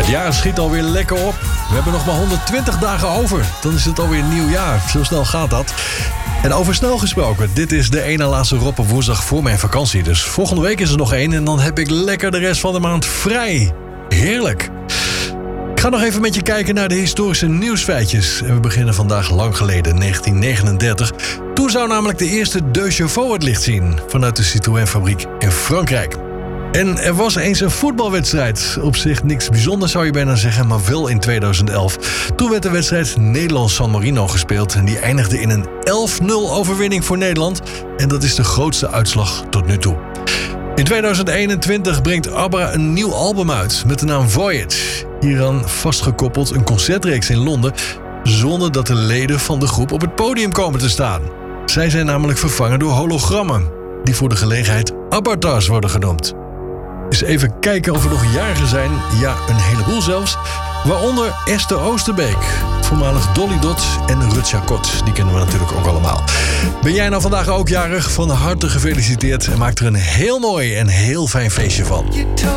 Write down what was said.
Het jaar schiet alweer lekker op. We hebben nog maar 120 dagen over. Dan is het alweer een nieuw jaar. Zo snel gaat dat. En over snel gesproken, dit is de ene laatste Rob op woensdag voor mijn vakantie. Dus volgende week is er nog één en dan heb ik lekker de rest van de maand vrij. Heerlijk. Ik ga nog even met je kijken naar de historische nieuwsfeitjes. En we beginnen vandaag lang geleden, 1939. Toen zou namelijk de eerste De Chauveau het licht zien vanuit de Citroën-fabriek in Frankrijk. En er was eens een voetbalwedstrijd. Op zich niks bijzonders zou je bijna zeggen, maar wel in 2011. Toen werd de wedstrijd Nederland-San Marino gespeeld en die eindigde in een 11-0 overwinning voor Nederland. En dat is de grootste uitslag tot nu toe. In 2021 brengt ABBA een nieuw album uit met de naam Voyage. Hieraan vastgekoppeld een concertreeks in Londen, zonder dat de leden van de groep op het podium komen te staan. Zij zijn namelijk vervangen door hologrammen, die voor de gelegenheid avatars worden genoemd. Dus even kijken of er nog jarigen zijn. Ja, een heleboel zelfs. Waaronder Esther Oosterbeek, voormalig Dolly Dot en Rutja Kot. Die kennen we natuurlijk ook allemaal. Ben jij nou vandaag ook jarig? Van harte gefeliciteerd en maak er een heel mooi en heel fijn feestje van.